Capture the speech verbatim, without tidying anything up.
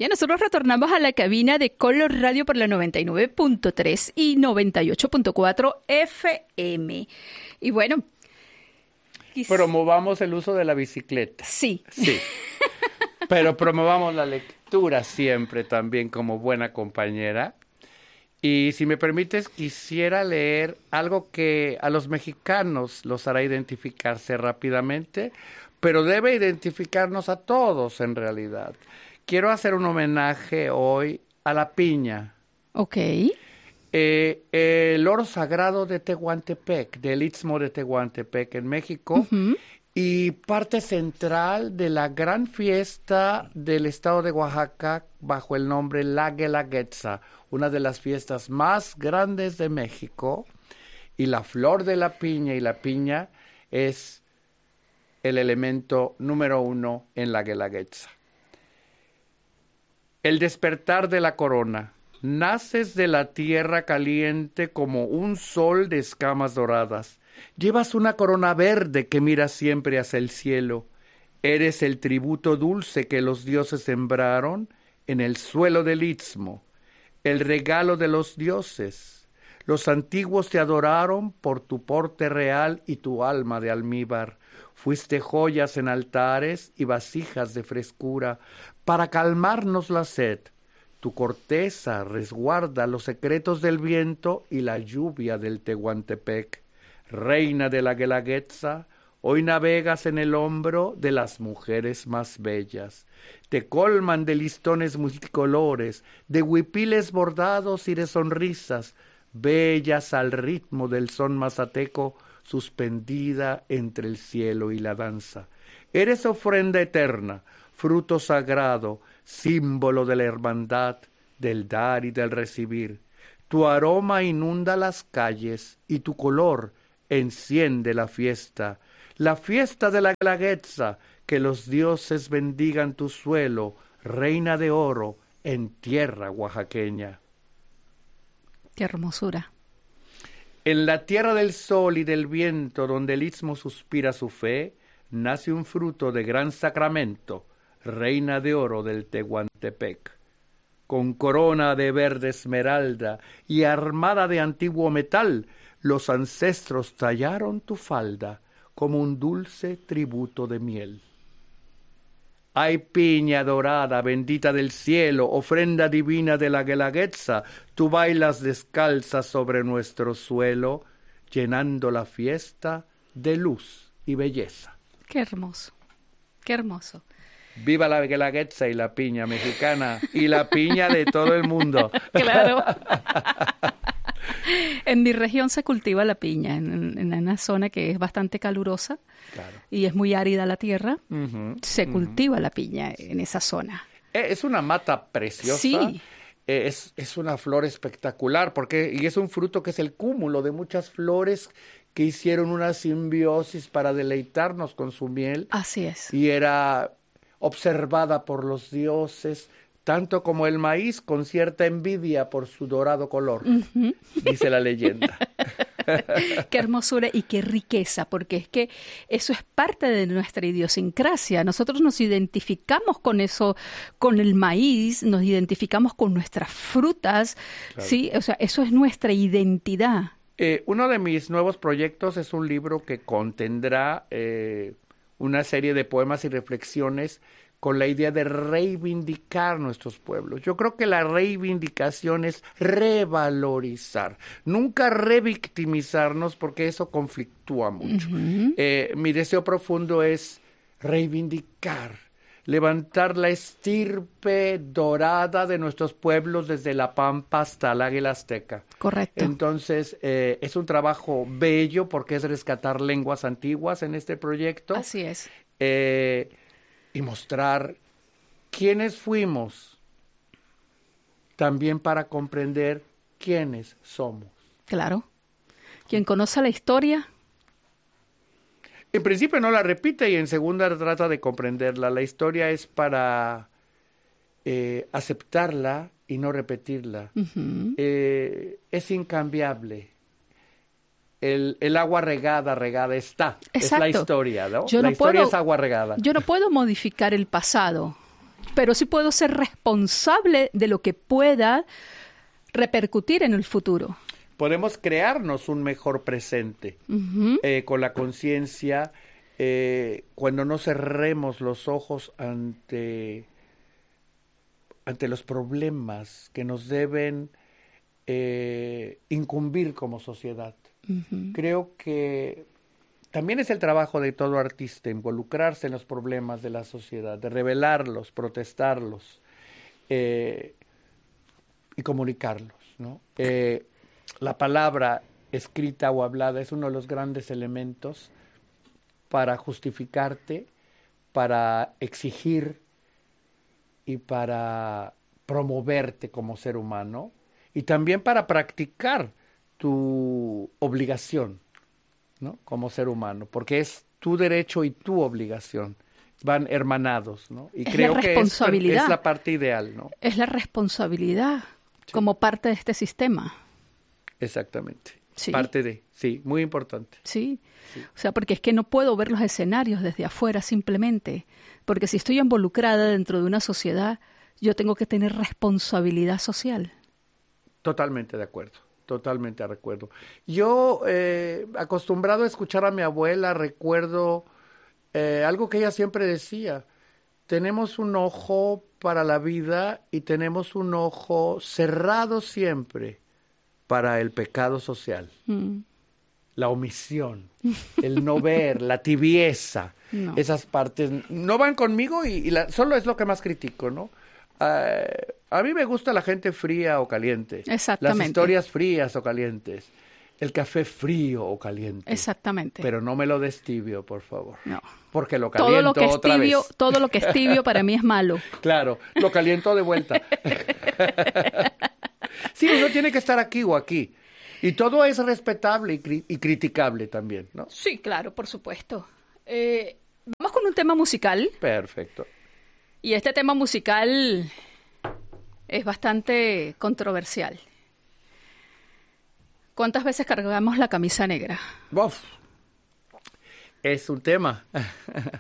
Ya nosotros retornamos a la cabina de Color Radio por la noventa y nueve punto tres y noventa y ocho punto cuatro F M. Y bueno, quis... promovamos el uso de la bicicleta. Sí. Sí. Pero promovamos la lectura siempre también como buena compañera. Y si me permites, quisiera leer algo que a los mexicanos los hará identificarse rápidamente, pero debe identificarnos a todos en realidad. Quiero hacer un homenaje hoy a la piña. Ok. Eh, el oro sagrado de Tehuantepec, del Istmo de Tehuantepec en México, uh-huh. y parte central de la gran fiesta del estado de Oaxaca bajo el nombre La Guelaguetza, una de las fiestas más grandes de México, y la flor de la piña y la piña es el elemento número uno en la Guelaguetza. El despertar de la corona. Naces de la tierra caliente como un sol de escamas doradas. Llevas una corona verde que mira siempre hacia el cielo. Eres el tributo dulce que los dioses sembraron en el suelo del Istmo. El regalo de los dioses. Los antiguos te adoraron por tu porte real y tu alma de almíbar. Fuiste joyas en altares y vasijas de frescura para calmarnos la sed. Tu corteza resguarda los secretos del viento y la lluvia del Tehuantepec. Reina de la Guelaguetza, hoy navegas en el hombro de las mujeres más bellas. Te colman de listones multicolores, de huipiles bordados y de sonrisas, bellas al ritmo del son mazateco, suspendida entre el cielo y la danza. Eres ofrenda eterna, fruto sagrado, símbolo de la hermandad, del dar y del recibir. Tu aroma inunda las calles y tu color enciende la fiesta, la fiesta de la Guelaguetza, que los dioses bendigan tu suelo, reina de oro en tierra oaxaqueña. ¡Qué hermosura! En la tierra del sol y del viento, donde el istmo suspira su fe, nace un fruto de gran sacramento, reina de oro del Tehuantepec. Con corona de verde esmeralda y armada de antiguo metal, los ancestros tallaron tu falda como un dulce tributo de miel. Ay, piña dorada, bendita del cielo, ofrenda divina de la Guelaguetza, tú bailas descalza sobre nuestro suelo, llenando la fiesta de luz y belleza. Qué hermoso, qué hermoso. Viva la Guelaguetza y la piña mexicana y la piña de todo el mundo. Claro. En mi región se cultiva la piña, en, en una zona que es bastante calurosa, claro, y es muy árida la tierra. Uh-huh, se uh-huh. cultiva la piña en esa zona. Es una mata preciosa. Sí. Es, es una flor espectacular, porque y es un fruto que es el cúmulo de muchas flores que hicieron una simbiosis para deleitarnos con su miel. Así es. Y era observada por los dioses, tanto como el maíz, con cierta envidia por su dorado color, uh-huh. dice la leyenda. Qué hermosura y qué riqueza, porque es que eso es parte de nuestra idiosincrasia. Nosotros nos identificamos con eso, con el maíz, nos identificamos con nuestras frutas, claro. ¿sí? O sea, eso es nuestra identidad. Eh, uno de mis nuevos proyectos es un libro que contendrá eh, una serie de poemas y reflexiones con la idea de reivindicar nuestros pueblos. Yo creo que la reivindicación es revalorizar, nunca revictimizarnos, porque eso conflictúa mucho. Uh-huh. Eh, mi deseo profundo es reivindicar, levantar la estirpe dorada de nuestros pueblos desde la Pampa hasta el Águila Azteca. Correcto. Entonces, eh, es un trabajo bello porque es rescatar lenguas antiguas en este proyecto. Así es. Eh, y mostrar quiénes fuimos, también para comprender quiénes somos. Claro. Quien conoce la historia, en principio no la repite y en segunda trata de comprenderla. La historia es para eh, aceptarla y no repetirla. Uh-huh. Eh, es incambiable. El, el agua regada, regada está. Exacto. Es la historia, ¿no? Yo la no historia puedo, es agua regada. Yo no puedo modificar el pasado. pero sí puedo ser responsable de lo que pueda repercutir en el futuro. Podemos crearnos un mejor presente uh-huh. eh, con la conciencia eh, cuando no cerremos los ojos ante, ante los problemas que nos deben eh, incumbir como sociedad. Uh-huh. Creo que también es el trabajo de todo artista involucrarse en los problemas de la sociedad, de revelarlos, protestarlos eh, y comunicarlos, ¿no? Eh, La palabra escrita o hablada es uno de los grandes elementos para justificarte, para exigir y para promoverte como ser humano y también para practicar tu obligación, ¿no? Como ser humano, porque es tu derecho y tu obligación. Van hermanados, ¿no? Y es creo la responsabilidad. que es, es la parte ideal, ¿no? Es la responsabilidad sí. como parte de este sistema. Exactamente. Sí. Parte de, sí, muy importante. Sí. sí, o sea, porque es que no puedo ver los escenarios desde afuera simplemente, porque si estoy involucrada dentro de una sociedad, yo tengo que tener responsabilidad social. Totalmente de acuerdo, totalmente de acuerdo. Yo, eh, acostumbrado a escuchar a mi abuela, recuerdo eh, algo que ella siempre decía, tenemos un ojo para la vida y tenemos un ojo cerrado siempre para el pecado social, mm. la omisión, el no ver, la tibieza, no. esas partes no van conmigo y, y la, solo es lo que más critico, ¿no? Uh, a mí me gusta la gente fría o caliente, exactamente. Las historias frías o calientes, el café frío o caliente, exactamente. Pero no me lo des tibio, por favor, no. Porque lo caliento todo lo que es otra tibio, vez. Todo lo que es tibio para mí es malo. Claro, lo caliento de vuelta. Sí, uno tiene que estar aquí o aquí. Y todo es respetable y, cri- y criticable también, ¿no? Sí, claro, por supuesto. Eh, vamos con un tema musical. Perfecto. Y este tema musical es bastante controversial. ¿Cuántas veces cargamos la camisa negra? Uf, es un tema.